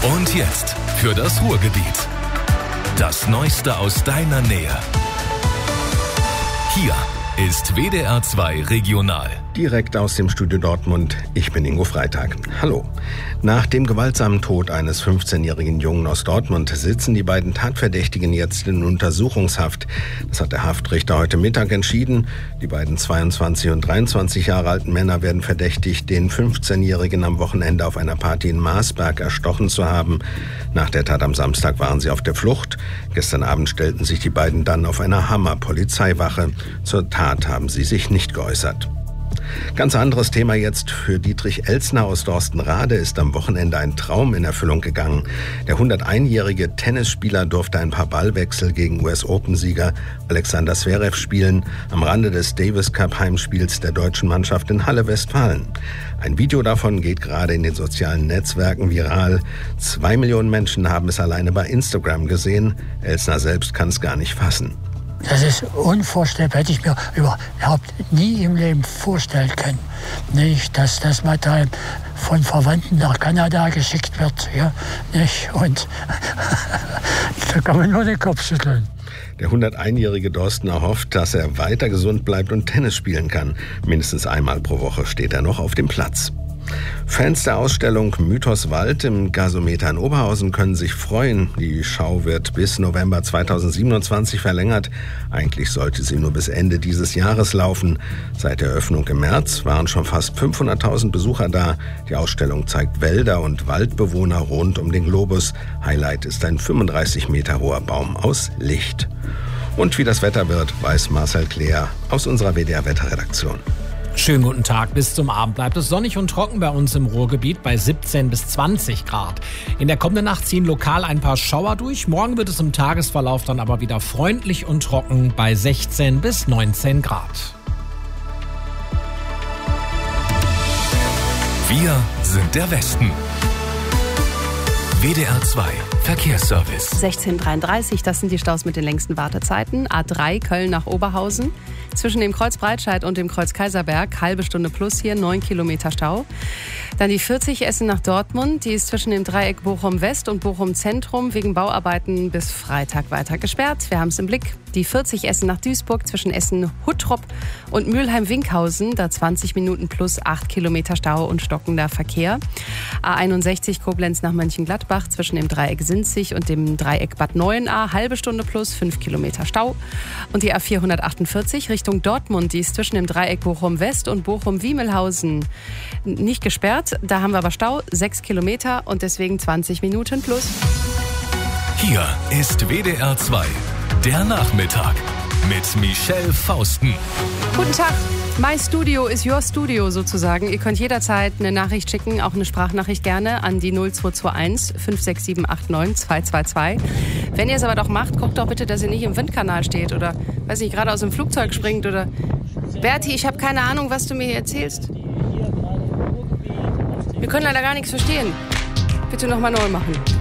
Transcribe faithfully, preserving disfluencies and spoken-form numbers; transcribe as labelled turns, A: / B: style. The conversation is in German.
A: Und jetzt für das Ruhrgebiet. Das Neueste aus deiner Nähe. Hier ist W D R zwei Regional.
B: Direkt aus dem Studio Dortmund, ich bin Ingo Freitag. Hallo. Nach dem gewaltsamen Tod eines fünfzehnjährigen Jungen aus Dortmund sitzen die beiden Tatverdächtigen jetzt in Untersuchungshaft. Das hat der Haftrichter heute Mittag entschieden. Die beiden zweiundzwanzig und dreiundzwanzig Jahre alten Männer werden verdächtigt, den fünfzehnjährigen am Wochenende auf einer Party in Marsberg erstochen zu haben. Nach der Tat am Samstag waren sie auf der Flucht. Gestern Abend stellten sich die beiden dann auf einer Hammer-Polizeiwache. Zur Tat haben sie sich nicht geäußert. Ganz anderes Thema jetzt. Für Dietrich Elsner aus Dorstenrade ist am Wochenende ein Traum in Erfüllung gegangen. Der hunderteinjährige Tennisspieler durfte ein paar Ballwechsel gegen U S-Open-Sieger Alexander Zverev spielen, am Rande des Davis Cup Heimspiels der deutschen Mannschaft in Halle, Westfalen. Ein Video davon geht gerade in den sozialen Netzwerken viral. Zwei Millionen Menschen haben es alleine bei Instagram gesehen. Elsner selbst kann es gar nicht fassen.
C: Das ist unvorstellbar, hätte ich mir überhaupt nie im Leben vorstellen können. Nicht, dass das Material von Verwandten nach Kanada geschickt wird. Ja, nicht? Und da kann man nur den Kopf schütteln.
B: Der hunderteinjährige Dorstener hofft, dass er weiter gesund bleibt und Tennis spielen kann. Mindestens einmal pro Woche steht er noch auf dem Platz. Fans der Ausstellung Mythos Wald im Gasometer in Oberhausen können sich freuen. Die Schau wird bis November zweitausendsiebenundzwanzig verlängert. Eigentlich sollte sie nur bis Ende dieses Jahres laufen. Seit der Eröffnung im März waren schon fast fünfhunderttausend Besucher da. Die Ausstellung zeigt Wälder und Waldbewohner rund um den Globus. Highlight ist ein fünfunddreißig Meter hoher Baum aus Licht. Und wie das Wetter wird, weiß Marcel Kleer aus unserer W D R-Wetterredaktion.
D: Schönen guten Tag. Bis zum Abend bleibt es sonnig und trocken bei uns im Ruhrgebiet bei siebzehn bis zwanzig Grad. In der kommenden Nacht ziehen lokal ein paar Schauer durch. Morgen wird es im Tagesverlauf dann aber wieder freundlich und trocken bei sechzehn bis neunzehn Grad.
A: Wir sind der Westen. W D R zwei Verkehrsservice.
E: sechzehn Uhr dreiunddreißig, das sind die Staus mit den längsten Wartezeiten. A drei Köln nach Oberhausen. Zwischen dem Kreuz Breitscheid und dem Kreuz Kaiserberg, halbe Stunde plus hier, neun Kilometer Stau. Dann die vierzig Essen nach Dortmund, die ist zwischen dem Dreieck Bochum West und Bochum Zentrum wegen Bauarbeiten bis Freitag weiter gesperrt. Wir haben es im Blick. Die vierzig Essen nach Duisburg zwischen Essen-Huttrop und Mülheim-Winkhausen, da zwanzig Minuten plus acht Kilometer Stau und stockender Verkehr. A einundsechzig Koblenz nach Mönchengladbach zwischen dem Dreieck Sinzig und dem Dreieck Bad Neuenahr, halbe Stunde plus fünf Kilometer Stau. Und die A vierhundertachtundvierzig Richtung Dortmund, die ist zwischen dem Dreieck Bochum West und Bochum-Wiemelhausen nicht gesperrt. Da haben wir aber Stau, sechs Kilometer und deswegen zwanzig Minuten plus.
A: Hier ist W D R zwei, der Nachmittag mit Michelle Fausten.
E: Guten Tag. My Studio is your Studio sozusagen. Ihr könnt jederzeit eine Nachricht schicken, auch eine Sprachnachricht gerne an die null zwei zwei eins fünf sechs sieben acht neun zwei zwei zwei. Wenn ihr es aber doch macht, guckt doch bitte, dass ihr nicht im Windkanal steht oder, weiß nicht, gerade aus dem Flugzeug springt oder... Berti, ich habe keine Ahnung, was du mir hier erzählst. Wir können leider gar nichts verstehen. Bitte nochmal neu machen.